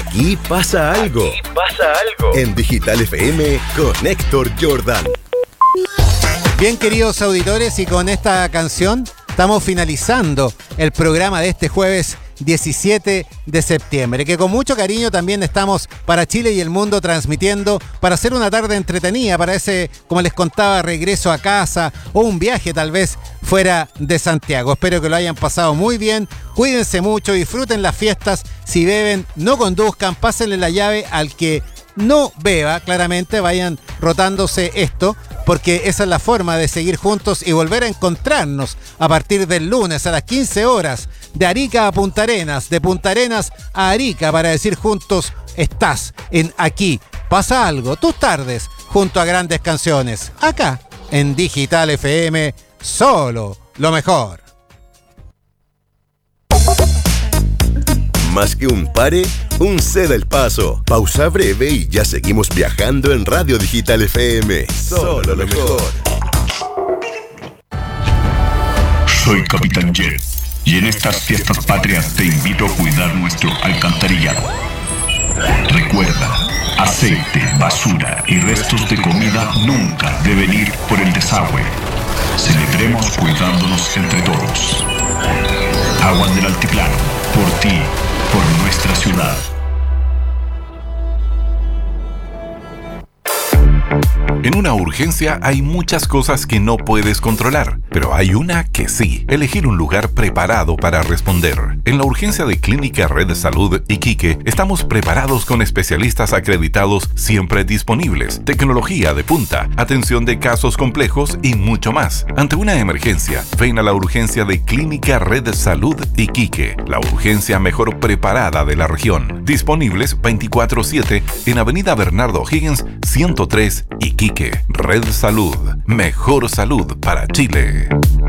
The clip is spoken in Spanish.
Aquí pasa algo. Aquí pasa algo. En Digital FM con Héctor Jordan. Bien, queridos auditores, y con esta canción estamos finalizando el programa de este jueves 17 de septiembre, que con mucho cariño también estamos para Chile y el mundo transmitiendo para hacer una tarde entretenida, para ese, como les contaba, regreso a casa o un viaje tal vez fuera de Santiago. Espero que lo hayan pasado muy bien, cuídense mucho, disfruten las fiestas, si beben no conduzcan, pásenle la llave al que no beba, claramente vayan rotándose esto, porque esa es la forma de seguir juntos y volver a encontrarnos a partir del lunes a las 15 horas, de Arica a Punta Arenas, de Punta Arenas a Arica, para decir juntos, estás en Aquí Pasa Algo, tus tardes junto a grandes canciones, acá en Digital FM, solo lo mejor. Más que un pare, un ceda el paso. Pausa breve y ya seguimos viajando en Radio Digital FM. Solo lo mejor. Soy Capitán Jet y en estas fiestas patrias te invito a cuidar nuestro alcantarillado. Recuerda, aceite, basura y restos de comida nunca deben ir por el desagüe. Celebremos cuidándonos entre todos. Aguas del Altiplano, por ti, por nuestra ciudad. En una urgencia hay muchas cosas que no puedes controlar, pero hay una que sí: elegir un lugar preparado para responder. En la urgencia de Clínica Red Salud Iquique estamos preparados con especialistas acreditados siempre disponibles, tecnología de punta, atención de casos complejos y mucho más. Ante una emergencia, ven a la urgencia de Clínica Red Salud Iquique, la urgencia mejor preparada de la región. Disponibles 24/7 en Avenida Bernardo Higgins 103 Iquique. Red Salud, mejor salud para Chile.